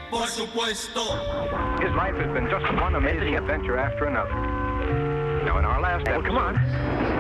Por supuesto. His life has been just one amazing adventure after another. Now, in our last episode... Come on.